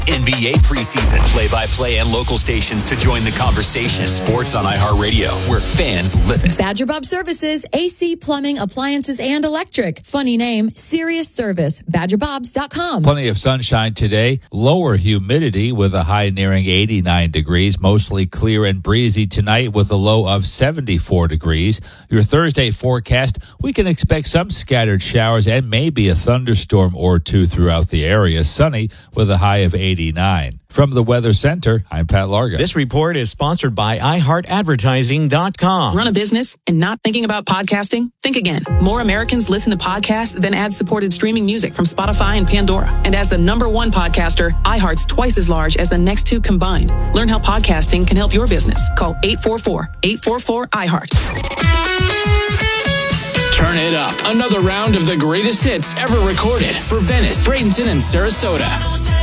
NBA preseason, play-by-play and local stations to join the conversation. Sports on iHeartRadio, where fans live it. Badger Bob Services, AC, plumbing, appliances, and electric. Funny name, serious service. BadgerBobs.com. Plenty of sunshine today. Lower humidity with a high nearing 89 degrees. Mostly clear and breezy tonight with a low of 74 degrees. Your Thursday forecast, we can expect some scattered showers and maybe a thunderstorm or two throughout the area. Sunny with a high of 89. From the Weather Center, I'm Pat Larga. This report is sponsored by iHeartAdvertising.com. Run a business and not thinking about podcasting? Think again. More Americans listen to podcasts than ad-supported streaming music from Spotify and Pandora. And as the #1 podcaster, iHeart's twice as large as the next two combined. Learn how podcasting can help your business. Call 844-844-iHeart. Turn it up. Another round of the greatest hits ever recorded for Venice, Bradenton, and Sarasota.